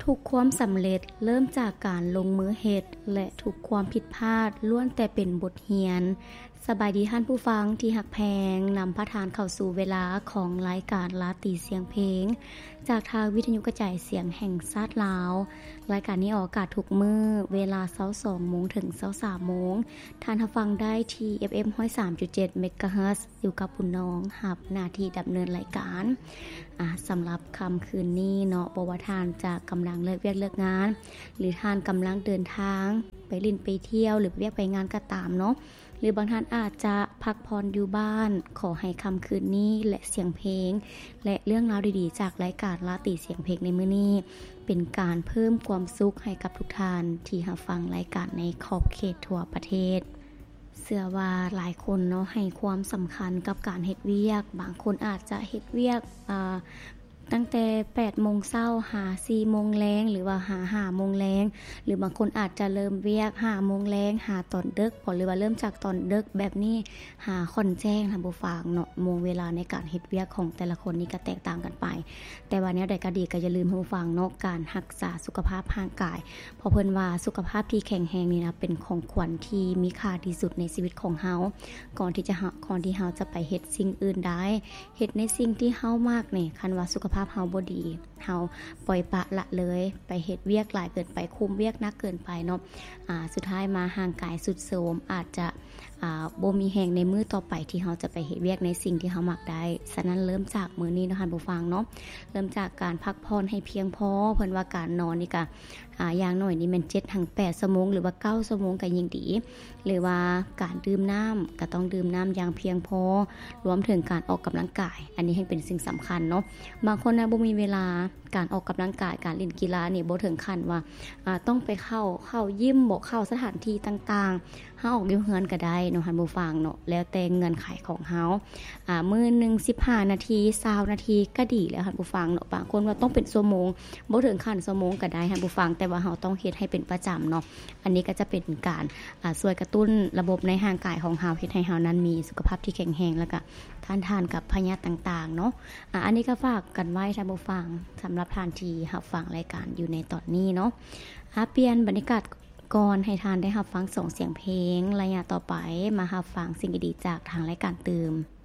ทุกความสำเร็จเริ่มจากการลงมือเฮ็ดและทุกความผิดพลาดล้วนแต่เป็นบทเรียนสบายดีท่านผู้ฟังที่หักแพงนำพระทานเข้าสู่เวลาของรายการลาตีเสียงเพลงจากทางวิทยุกระจายเสียงแห่งชาติลาวรายการนี้ออกอากาศทุกมื้อเวลา 22:00 นถึง 23:00 นท่านรับฟังได้ที่ FM 103.7 เมกะเฮิรตซ์อยู่กับปุ่นน้องรับหน้าที่ดำเนินรายการสำหรับค่ำคืนนี้เนาะบ่ว่าท่านจะกำลังเลิกเวียกเลิกงานหรือท่านกำลังเดินทางไปเล่นไปเที่ยวหรือไปเวียกไปงานก็ตามเนาะหรือบางท่านอาจจะพักผ่อนอยู่บ้านขอให้ค่ำคืนนี้และเสียงเพลงและเรื่องราวดีๆจากรายการลาตีเสียงเพลงในมื้อนี้เป็นการเพิ่มความสุขให้กับทุกท่านที่รับฟังรายการในขอบเขตทั่วประเทศเชื่อว่าหลายคนเนาะให้ความสำคัญกับการเฮ็ดเวียกบางคนอาจจะเฮ็ดเวียกตั้งแต่ 8:00 นเช้าหา 4:00 นแลงหรือว่าหา 5:00 นแลงหรือบางคนอาจจะเริ่มเวียก 5:00 นแลงหาตอนดึกหรือว่าเริ่มจากตอนดึกแบบนี้หาค่อนแจ้งท่านผู้ฟังเนาะโมงเวลาในการเฮ็ดเวียกของแต่ละคนนี่ก็แตกต่างกันไปแต่ว่าแนวใดก็ดีก็อย่าลืมท่านผู้ฟังเนาะการรักษาสุขภาพร่างกายเพราะเพิ่นว่าสุขภาพที่แข็งแรงนี่นะเป็นของขวัญที่มีค่าที่สุดในชีวิตของเฮาก่อนที่เฮาจะไปเฮ็ดสิ่งอื่นได้เฮ็ดในสิ่งที่เฮามักนี่คันว่าสุขภาพเฮาบ่ดีเฮาปล่อยปละละเลยไปเฮ็ดเวียกหลายเกินไปคุมเวียกหนักเกินไปเนาะสุดท้ายมาห่างกายสุดโทรมอาจจะบ่มีแรงในมื้อต่อไปที่เฮาจะไปเฮ็ดเวียกในสิ่งที่เฮามักได้ฉะนั้นเริ่มจากมื้อนี้เนาะท่านผู้ฟังเนาะเริ่มจากการพักผ่อนให้เพียงพอเพิ่นว่าการนอนนี่ก็อย่างน้อยนี่แม่น 7-8 ชั่วโมงหรือว่า9ชั่วโมงก็ยิ่งดีหรือว่าการดื่มน้ำก็ต้องดื่มน้ำอย่างเพียงพอรวมถึงการออกกำลังกายอันนี้ให้เป็นสิ่งสำคัญเนาะบางคนนะบ่มีเวลาการออกกำลังกายการเล่นกีฬานี่บ่ถึงขั้นว่าต้องไปเข้ายิมบ่เข้าสถานที่ต่างๆเฮาออกอยู่เฮือนก็ได้เนาะท่านผู้ฟังเนาะแล้วแต่เงื่อนไขของเฮามื้อนึง15นาที20นาทีก็ดีแล้วท่านผู้ฟังเนาะบางคนว่าต้องเป็นชั่วโมงบ่ถึงขั้นชั่วโมงก็ได้ท่านผู้ฟังแต่ว่าเฮาต้องเฮ็ดให้เป็นประจำเนาะอันนี้ก็จะเป็นการช่วยกระตุ้นระบบในร่างกายของเฮาเฮ็ดให้เฮานั้นมีสุขภาพที่แข็งแรงแล้วก็ทานกับพยาธิต่างๆเนาะอันนี้ก็ฝากกันไว้ท่านผู้ฟังสำหรับท่านที่รับฟังรายการอยู่ในตอนนี้เนาะเปลี่ยนบรรยากาศก่อนให้ท่านได้รับฟังส่งเสียงเพลงระยะต่อไปมารับฟังสิ่งดีๆจากทางรายการเติม